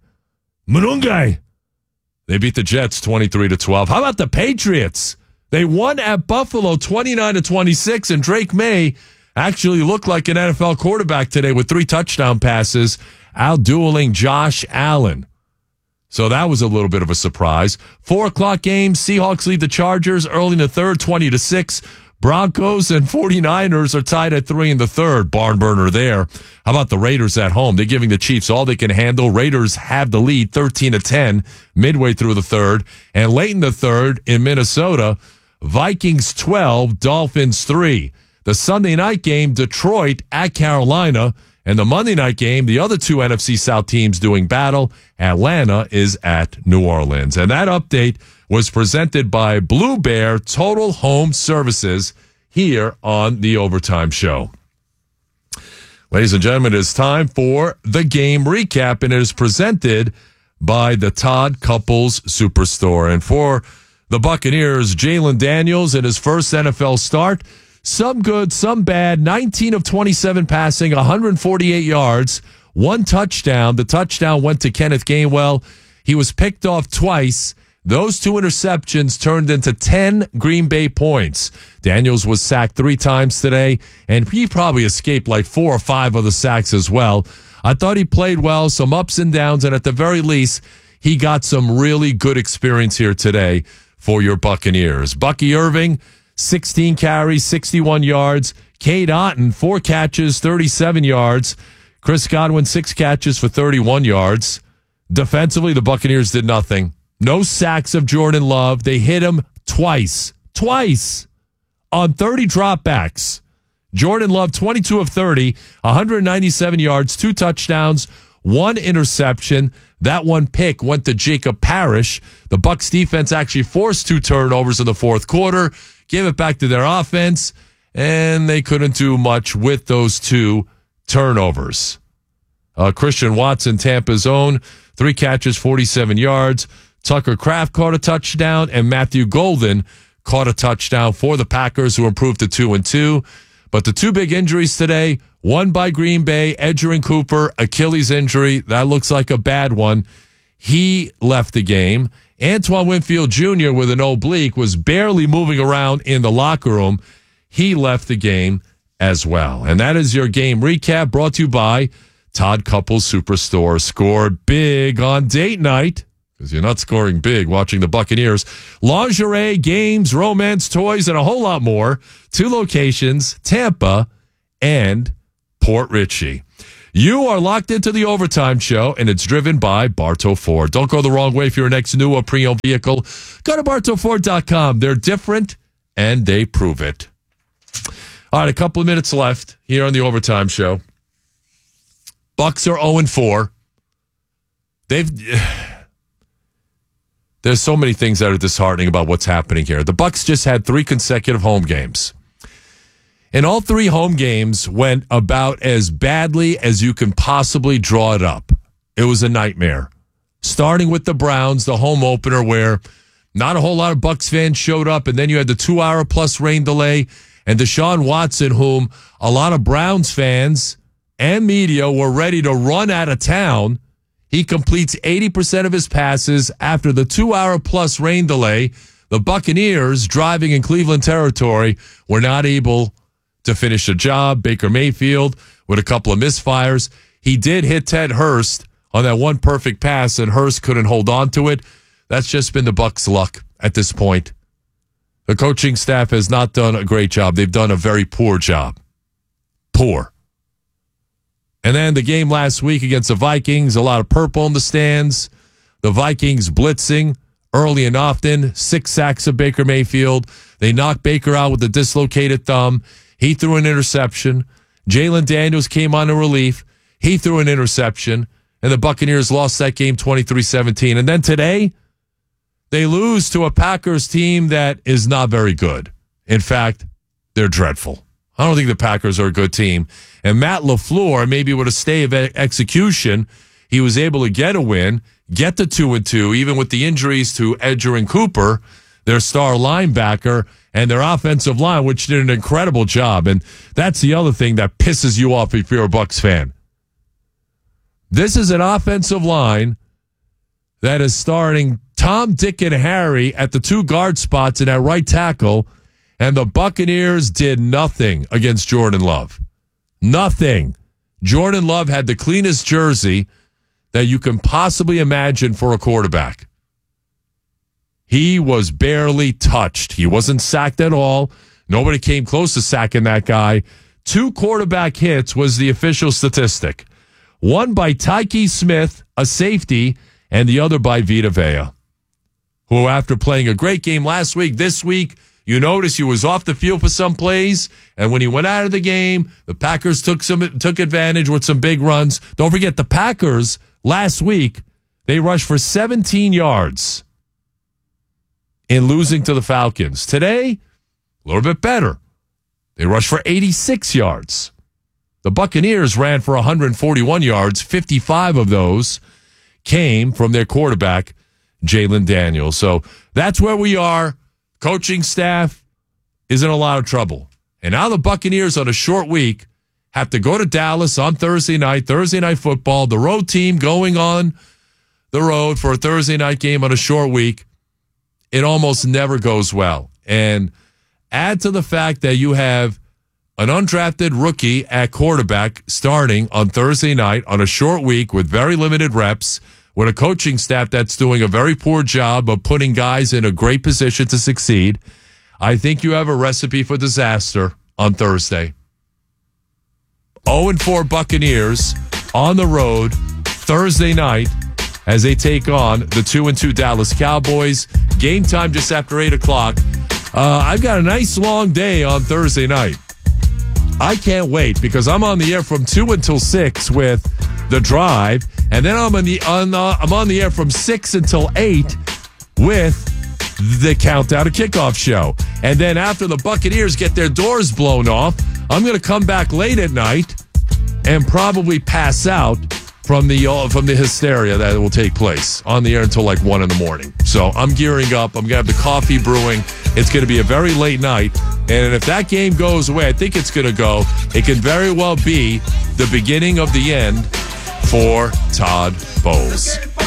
They beat the Jets 23-12. How about the Patriots? They won at Buffalo 29-26, and Drake May actually looked like an NFL quarterback today with 3 touchdown passes, out-dueling Josh Allen. So that was a little bit of a surprise. 4 o'clock game, Seahawks lead the Chargers early in the third, 20-6. Broncos and 49ers are tied at 3 in the third. Barn burner there. How about the Raiders at home? They're giving the Chiefs all they can handle. Raiders have the lead 13-10 midway through the third. And late in the third in Minnesota, Vikings 12, Dolphins 3. The Sunday night game, Detroit at Carolina. And the Monday night game, the other 2 NFC South teams doing battle. Atlanta is at New Orleans. And that update was presented by Blue Bear Total Home Services here on the Overtime Show. Ladies and gentlemen, it is time for the game recap, and it is presented by the Todd Couples Superstore. And for the Buccaneers, Jalen Daniels in his first NFL start, some good, some bad, 19 of 27 passing, 148 yards, 1 touchdown. The touchdown went to Kenneth Gainwell. He was picked off twice. Those 2 interceptions turned into 10 Green Bay points. Daniels was sacked 3 times today, and he probably escaped like 4 or 5 other sacks as well. I thought he played well, some ups and downs, and at the very least, he got some really good experience here today for your Buccaneers. Bucky Irving, 16 carries, 61 yards. Cade Otton, 4 catches, 37 yards. Chris Godwin, 6 catches for 31 yards. Defensively, the Buccaneers did nothing. No sacks of Jordan Love. They hit him twice on 30 dropbacks. Jordan Love, 22 of 30, 197 yards, 2 touchdowns, 1 interception. That 1 pick went to Jacob Parrish. The Bucs defense actually forced 2 turnovers in the fourth quarter, gave it back to their offense, and they couldn't do much with those 2 turnovers. Christian Watson, Tampa's own, 3 catches, 47 yards. Tucker Kraft caught a touchdown, and Matthew Golden caught a touchdown for the Packers, who improved to 2-2. But the 2 big injuries today, one by Green Bay, Edgerrin Cooper, Achilles injury. That looks like a bad one. He left the game. Antoine Winfield Jr. with an oblique was barely moving around in the locker room. He left the game. as well. And that is your game recap brought to you by Todd Couples Superstore. Scored big on date night, because you're not scoring big watching the Buccaneers. Lingerie, games, romance, toys, and a whole lot more. 2 locations, Tampa and Port Richey. You are locked into the Overtime Show, and it's driven by Bartow Ford. Don't go the wrong way for your next new or pre-owned vehicle. Go to BartowFord.com. They're different, and they prove it. All right, a couple of minutes left here on the Overtime Show. Bucks are 0-4. There's so many things that are disheartening about what's happening here. The Bucks just had 3 consecutive home games. And all 3 home games went about as badly as you can possibly draw it up. It was a nightmare. Starting with the Browns, the home opener, where not a whole lot of Bucks fans showed up, and then you had the 2-hour-plus rain delay, and Deshaun Watson, whom a lot of Browns fans and media were ready to run out of town. He completes 80% of his passes after the 2-hour-plus rain delay. The Buccaneers, driving in Cleveland territory, were not able to finish the job. Baker Mayfield with a couple of misfires. He did hit Ted Hurst on that one perfect pass, and Hurst couldn't hold on to it. That's just been the Bucs' luck at this point. The coaching staff has not done a great job. They've done a very poor job. Poor. And then the game last week against the Vikings, a lot of purple in the stands. The Vikings blitzing early and often. 6 sacks of Baker Mayfield. They knocked Baker out with a dislocated thumb. He threw an interception. Jalen Daniels came on in relief. He threw an interception. And the Buccaneers lost that game 23-17. And then today, they lose to a Packers team that is not very good. In fact, they're dreadful. I don't think the Packers are a good team. And Matt LaFleur, maybe with a stay of execution, he was able to get a win, get the 2-2, even with the injuries to Edger and Cooper, their star linebacker, and their offensive line, which did an incredible job. And that's the other thing that pisses you off if you're a Bucs fan. This is an offensive line that is starting Tom, Dick, and Harry at the 2 guard spots and at right tackle, and the Buccaneers did nothing against Jordan Love. Nothing. Jordan Love had the cleanest jersey that you can possibly imagine for a quarterback. He was barely touched. He wasn't sacked at all. Nobody came close to sacking that guy. 2 quarterback hits was the official statistic. One by Tyke Smith, a safety, and the other by Vita Vea, who, after playing a great game last week, this week, you notice he was off the field for some plays, and when he went out of the game, the Packers took advantage with some big runs. Don't forget, the Packers, last week, they rushed for 17 yards in losing to the Falcons. Today, a little bit better. They rushed for 86 yards. The Buccaneers ran for 141 yards. 55 of those came from their quarterback, Jalen Daniels. So that's where we are. Coaching staff is in a lot of trouble. And now the Buccaneers on a short week have to go to Dallas on Thursday Night Football. The road team going on the road for a Thursday night game on a short week. It almost never goes well. And add to the fact that you have an undrafted rookie at quarterback starting on Thursday night on a short week with very limited reps, with a coaching staff that's doing a very poor job of putting guys in a great position to succeed. I think you have a recipe for disaster on Thursday. 0-4 Buccaneers on the road Thursday night as they take on the 2-2 Dallas Cowboys. Game time just after 8 o'clock. I've got a nice long day on Thursday night. I can't wait because I'm on the air from 2 until 6 with The Drive, and then I'm on the air from 6 until 8 with the Countdown to Kickoff show. And then after the Buccaneers get their doors blown off, I'm going to come back late at night and probably pass out from the hysteria that will take place on the air until like 1 in the morning. So I'm gearing up. I'm going to have the coffee brewing. It's going to be a very late night. And if that game goes away, I think it's going to go. It could very well be the beginning of the end for Todd Bowles.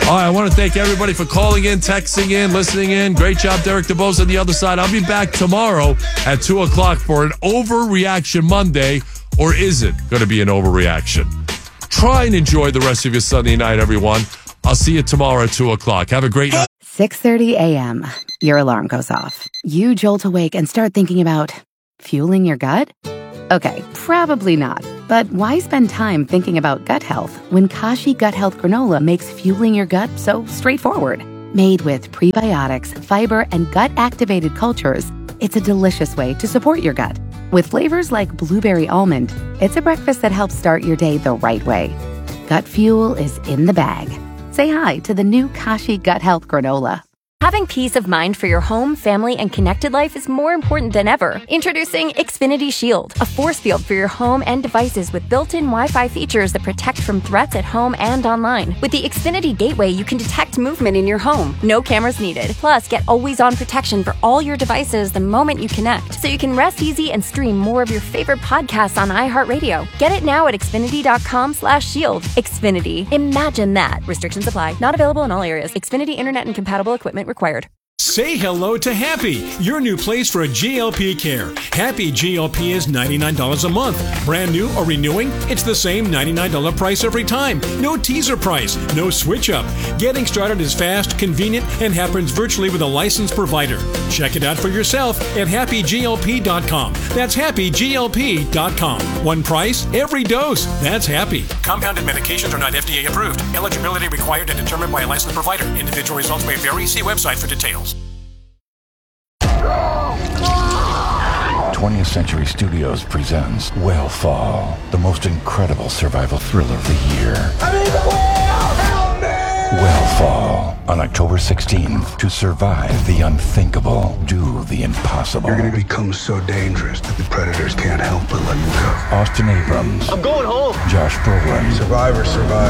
All right, I want to thank everybody for calling in, texting in, listening in. Great job, Derek DeBose on the other side. I'll be back tomorrow at 2 o'clock for an Overreaction Monday. Or is it going to be an overreaction? Try and enjoy the rest of your Sunday night, everyone. I'll see you tomorrow at 2 o'clock. Have a great night. 6:30 a.m. Your alarm goes off. You jolt awake and start thinking about fueling your gut? Okay, probably not. But why spend time thinking about gut health when Kashi Gut Health Granola makes fueling your gut so straightforward? Made with prebiotics, fiber, and gut-activated cultures, it's a delicious way to support your gut. With flavors like blueberry almond, it's a breakfast that helps start your day the right way. Gut fuel is in the bag. Say hi to the new Kashi Gut Health Granola. Having peace of mind for your home, family, and connected life is more important than ever. Introducing Xfinity Shield, a force field for your home and devices with built-in Wi-Fi features that protect from threats at home and online. With the Xfinity Gateway, you can detect movement in your home. No cameras needed. Plus, get always-on protection for all your devices the moment you connect, so you can rest easy and stream more of your favorite podcasts on iHeartRadio. Get it now at Xfinity.com/shield. Xfinity. Imagine that. Restrictions apply. Not available in all areas. Xfinity Internet and compatible equipment required. Say hello to Happy, your new place for GLP care. Happy GLP is $99 a month. Brand new or renewing? It's the same $99 price every time. No teaser price, no switch up. Getting started is fast, convenient, and happens virtually with a licensed provider. Check it out for yourself at happyglp.com. That's happyglp.com. One price, every dose. That's Happy. Compounded medications are not FDA approved. Eligibility required and determined by a licensed provider. Individual results may vary. See website for details. 20th Century Studios presents Whale the most incredible survival thriller of the year. Whale on October 16th. To survive the unthinkable, do the impossible. You're going to become so dangerous that the predators can't help but let you go. Austin Abrams. I'm going home. Josh Brolin. Survivor.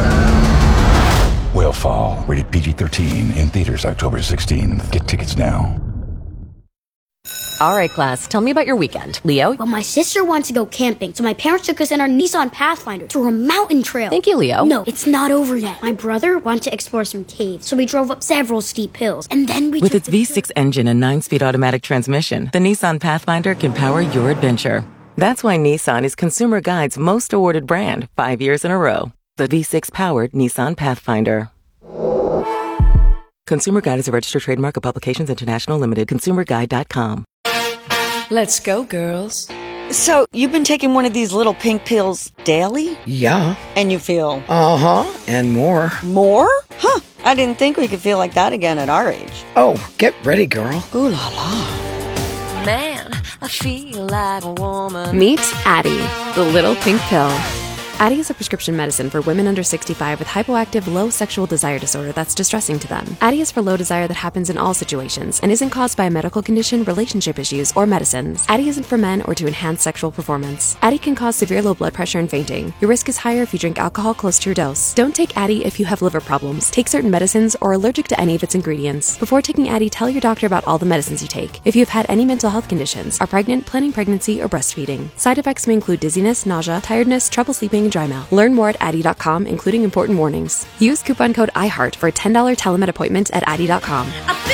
Whale, rated PG-13, in theaters October 16th. Get tickets now. All right, class, tell me about your weekend. Leo? Well, my sister wants to go camping, so my parents took us in our Nissan Pathfinder to a mountain trail. Thank you, Leo. No, it's not over yet. My brother wanted to explore some caves, so we drove up several steep hills, and then we With its V6 engine and 9-speed automatic transmission, the Nissan Pathfinder can power your adventure. That's why Nissan is Consumer Guide's most awarded brand 5 years in a row. The V6-powered Nissan Pathfinder. Consumer Guide is a registered trademark of Publications International Limited. ConsumerGuide.com. Let's go, girls. So, you've been taking one of these little pink pills daily? Yeah. And you feel? Uh-huh, and more. More? Huh, I didn't think we could feel like that again at our age. Oh, get ready, girl. Ooh la la. Man, I feel like a woman. Meet Addyi, the little pink pill. Addyi is a prescription medicine for women under 65 with hypoactive low sexual desire disorder that's distressing to them. Addyi is for low desire that happens in all situations and isn't caused by a medical condition, relationship issues, or medicines. Addyi isn't for men or to enhance sexual performance. Addyi can cause severe low blood pressure and fainting. Your risk is higher if you drink alcohol close to your dose. Don't take Addyi if you have liver problems, take certain medicines, or are allergic to any of its ingredients. Before taking Addyi, tell your doctor about all the medicines you take. If you have had any mental health conditions, are pregnant, planning pregnancy, or breastfeeding. Side effects may include dizziness, nausea, tiredness, trouble sleeping, and dry mouth. Learn more at Addyi.com, including important warnings. Use coupon code IHEART for a $10 telemed appointment at Addyi.com.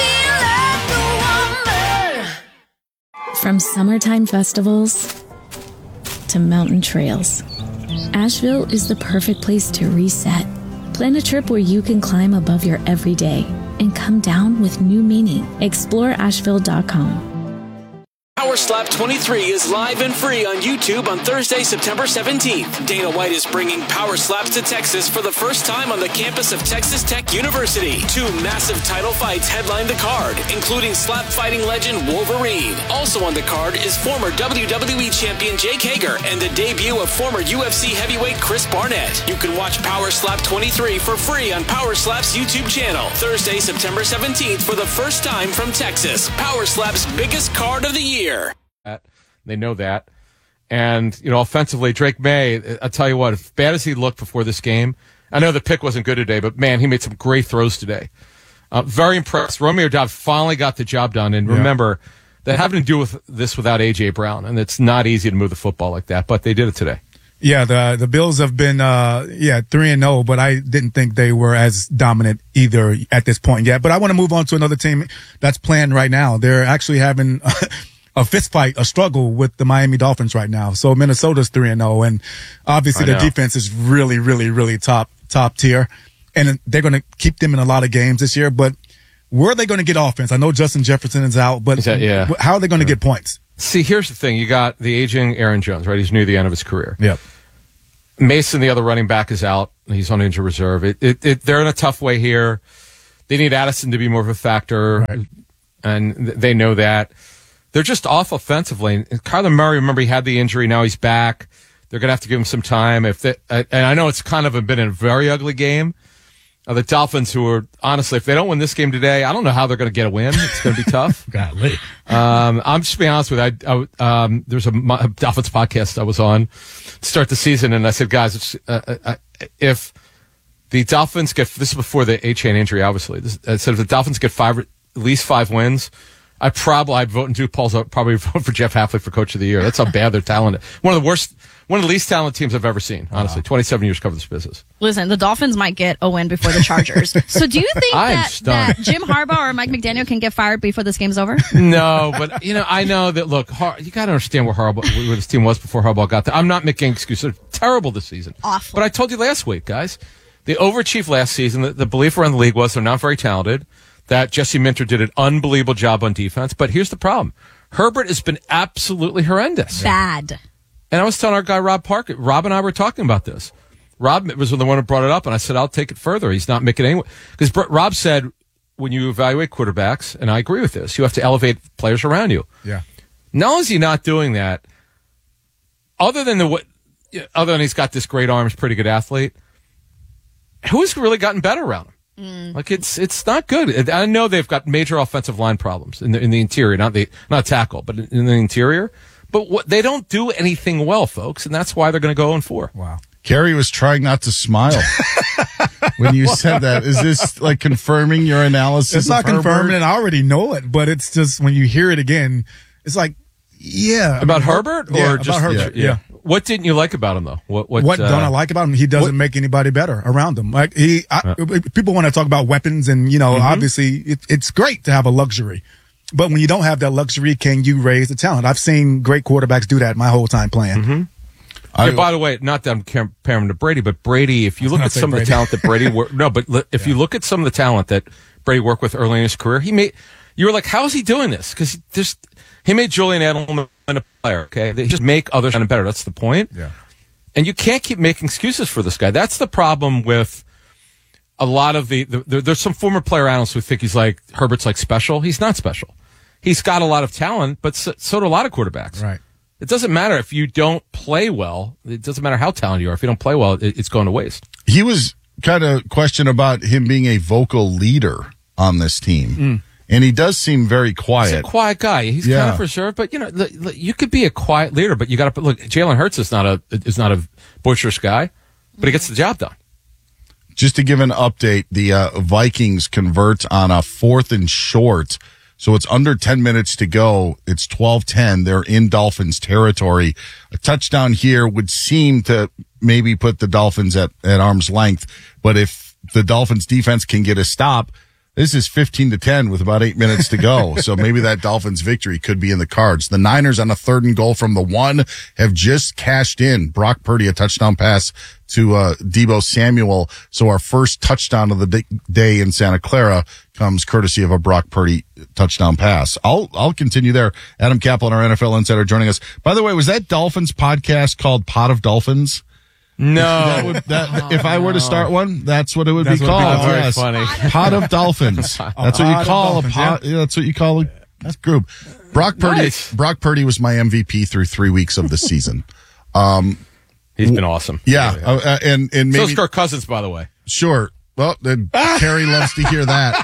From summertime festivals to mountain trails, Asheville is the perfect place to reset. Plan a trip where you can climb above your everyday and come down with new meaning. Explore Asheville.com. Power Slap 23 is live and free on YouTube on Thursday, September 17th. Dana White is bringing Power Slaps to Texas for the first time on the campus of Texas Tech University. 2 massive title fights headline the card, including slap fighting legend Wolverine. Also on the card is former WWE champion Jake Hager and the debut of former UFC heavyweight Chris Barnett. You can watch Power Slap 23 for free on Power Slap's YouTube channel. Thursday, September 17th for the first time from Texas. Power Slap's biggest card of the year. They know that. And, offensively, Drake May, I'll tell you what, as bad as he looked before this game, I know the pick wasn't good today, but, man, he made some great throws today. Very impressed. Romeo Doubs finally got the job done. And remember, they having to do with this without A.J. Brown, and it's not easy to move the football like that, but they did it today. Yeah, the Bills have been 3-0, but I didn't think they were as dominant either at this point yet. But I want to move on to another team that's playing right now. They're actually having a fist fight, a struggle with the Miami Dolphins right now. So Minnesota's 3-0, and obviously their defense is really, really, really top tier, and they're going to keep them in a lot of games this year. But where are they going to get offense? I know Justin Jefferson is out, but how are they going to get points? See, here's the thing. You got the aging Aaron Jones, right? He's near the end of his career. Yep. Mason, the other running back, is out. He's on injured reserve. They're in a tough way here. They need Addison to be more of a factor, and they know that. They're just off offensively. And Kyler Murray, remember, he had the injury. Now he's back. They're going to have to give him some time. And I know it's kind of been a very ugly game. The Dolphins, who are, honestly, if they don't win this game today, I don't know how they're going to get a win. It's going to be tough. Golly. I'm just being honest with you. There's a Dolphins podcast I was on to start the season, and I said, guys, if the Dolphins get, this is before the A-Chain injury, obviously. I said, if the Dolphins get at least 5 wins, I'd vote in 2 polls. I'd probably vote for Jeff Hafley for Coach of the Year. That's how bad they're talented. One of the least talented teams I've ever seen, honestly. 27 years cover this business. Listen, the Dolphins might get a win before the Chargers. So do you think that Jim Harbaugh or Mike McDaniel can get fired before this game's over? No, but, I know that, look, you got to understand where this team was before Harbaugh got there. I'm not making excuses. They're terrible this season. Awful. But I told you last week, guys, they overachieved last season. The belief around the league was they're not very talented, that Jesse Minter did an unbelievable job on defense. But here's the problem. Herbert has been absolutely horrendous. Bad. And I was telling our guy, Rob Parker, Rob and I were talking about this. Rob was the one who brought it up, and I said, I'll take it further. He's not making any. Because Rob said, when you evaluate quarterbacks, and I agree with this, you have to elevate players around you. Yeah. Not only is he not doing that, other than he's got this great arm, he's a pretty good athlete, who's really gotten better around him? Like it's not good. I know they've got major offensive line problems in the interior, not tackle, but in the interior. But they don't do anything well, folks, and that's why they're going to go 0-4. Wow. Gary was trying not to smile when you said that. Is this like confirming your analysis? It's not confirming it. I already know it, but it's just when you hear it again, it's like, yeah. About Herbert? Yeah, or just about Herbert, yeah. What didn't you like about him, though? What don't I like about him? He doesn't make anybody better around him. Like people want to talk about weapons, and obviously it's great to have a luxury, but when you don't have that luxury, can you raise the talent? I've seen great quarterbacks do that my whole time playing. Mm-hmm. By the way, not that I'm comparing him to Brady, but Brady, if you look at some of the talent that Brady if you look at some of the talent that Brady worked with early in his career, you were like, how is he doing this? Because he made Julian Edelman a player, okay? They just make others better. That's the point. Yeah. And you can't keep making excuses for this guy. That's the problem with a lot of there's some former player analysts who think Herbert's like special. He's not special. He's got a lot of talent, but so do a lot of quarterbacks. Right. It doesn't matter if you don't play well. It doesn't matter how talented you are. If you don't play well, it's going to waste. He was kind of questioned about him being a vocal leader on this team. And he does seem very quiet. He's a quiet guy. He's kind of reserved, but you could be a quiet leader, but you got to look. Jalen Hurts is not a boisterous guy, but he gets the job done. Just to give an update, the Vikings convert on a 4th and short, so it's under 10 minutes to go. It's 12-10. They're in Dolphins territory. A touchdown here would seem to maybe put the Dolphins at arm's length, but if the Dolphins defense can get a stop, this is 15-10 with about 8 minutes to go. So maybe that Dolphins victory could be in the cards. The Niners on a 3rd and goal from the 1 have just cashed in. Brock Purdy, a touchdown pass to Deebo Samuel. So our first touchdown of the day in Santa Clara comes courtesy of a Brock Purdy touchdown pass. I'll continue there. Adam Kaplan, our NFL insider, joining us. By the way, was that Dolphins podcast called Pot of Dolphins? No. If I were to start one, that's what it would be called. Very funny. Pot of Dolphins. That's what you call a pot. Yeah, that's what you call a group. Brock Purdy. Nice. Brock Purdy was my MVP through 3 weeks of the season. He's been awesome. Yeah. And maybe. So is Kirk Cousins, by the way. Sure. Well, then Terry loves to hear that.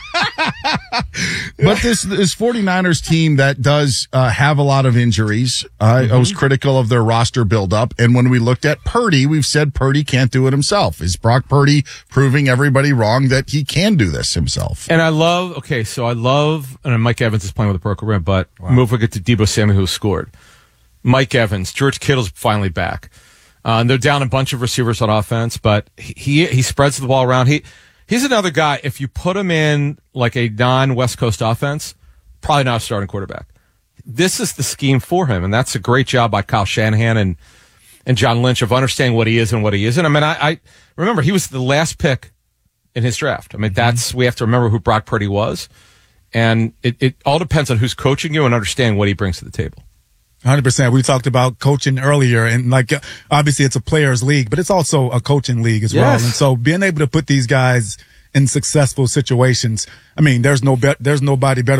But this 49ers team that does have a lot of injuries, I was critical of their roster buildup. And when we looked at Purdy, we've said Purdy can't do it himself. Is Brock Purdy proving everybody wrong that he can do this himself? And I love, and Mike Evans is playing with a broken rib, but move we get to Deebo Samuel, who scored. Mike Evans, George Kittle's finally back. And they're down a bunch of receivers on offense, but he spreads the ball around. He's another guy, if you put him in like a non-West Coast offense, probably not a starting quarterback. This is the scheme for him, and that's a great job by Kyle Shanahan and John Lynch of understanding what he is and what he isn't. I mean, I remember he was the last pick in his draft. I mean, we have to remember who Brock Purdy was, and it all depends on who's coaching you and understanding what he brings to the table. 100%. We talked about coaching earlier, and like obviously it's a players' league, but it's also a coaching league as well. And so being able to put these guys in successful situations, I mean, there's nobody better